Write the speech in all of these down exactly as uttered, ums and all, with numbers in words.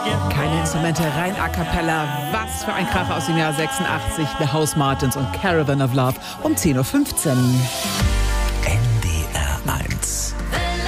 Keine Instrumente, rein a cappella. Was für ein Kracher aus dem Jahr sechsundachtzig. The House Martins und Caravan of Love um zehn Uhr fünfzehn. N D R eins.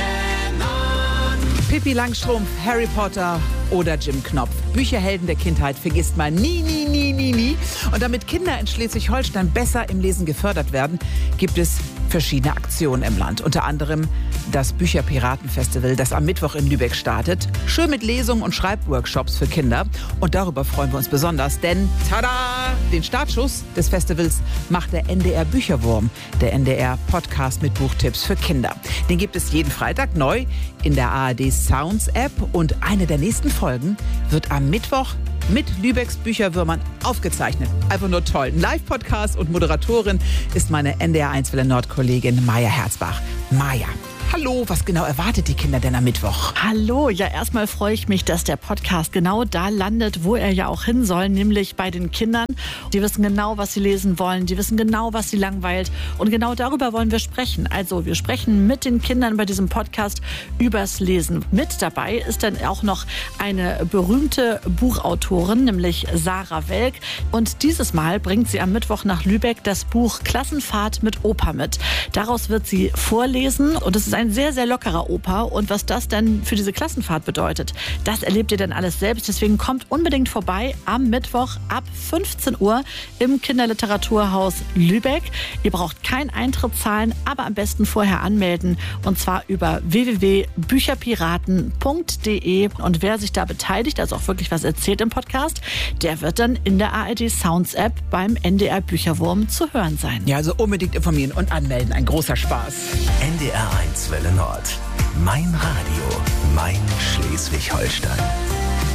Pippi Langstrumpf, Harry Potter oder Jim Knopf. Bücherhelden der Kindheit vergisst man nie, nie, nie, nie, nie. Und damit Kinder in Schleswig-Holstein besser im Lesen gefördert werden, gibt es verschiedene Aktionen im Land. Unter anderem das Bücherpiratenfestival, das am Mittwoch in Lübeck startet. Schön mit Lesungen und Schreibworkshops für Kinder. Und darüber freuen wir uns besonders, denn tada! Den Startschuss des Festivals macht der N D R Bücherwurm, der N D R Podcast mit Buchtipps für Kinder. Den gibt es jeden Freitag neu in der A R D Sounds App und eine der nächsten Folgen wird am Mittwoch mit Lübecks Bücherwürmern aufgezeichnet. Einfach nur toll. Ein Live-Podcast und Moderatorin ist meine N D R eins Welle Nord-Kollegin Maja Herzbach. Maja, hallo, was genau erwartet die Kinder denn am Mittwoch? Hallo, ja erstmal freue ich mich, dass der Podcast genau da landet, wo er ja auch hin soll, nämlich bei den Kindern. Die wissen genau, was sie lesen wollen, die wissen genau, was sie langweilt und genau darüber wollen wir sprechen. Also wir sprechen mit den Kindern bei diesem Podcast übers Lesen. Mit dabei ist dann auch noch eine berühmte Buchautorin, nämlich Sarah Welk, und dieses Mal bringt sie am Mittwoch nach Lübeck das Buch Klassenfahrt mit Opa mit. Daraus wird sie vorlesen und es ist ein sehr, sehr lockerer Opa. Und was das dann für diese Klassenfahrt bedeutet, das erlebt ihr dann alles selbst. Deswegen kommt unbedingt vorbei am Mittwoch ab fünfzehn Uhr im Kinderliteraturhaus Lübeck. Ihr braucht keinen Eintritt zahlen, aber am besten vorher anmelden. Und zwar über w w w punkt bücherpiraten punkt d e. Und wer sich da beteiligt, also auch wirklich was erzählt im Podcast, der wird dann in der A R D Sounds App beim N D R Bücherwurm zu hören sein. Ja, also unbedingt informieren und anmelden. Ein großer Spaß. N D R eins Welle Nord. Mein Radio, mein Schleswig-Holstein.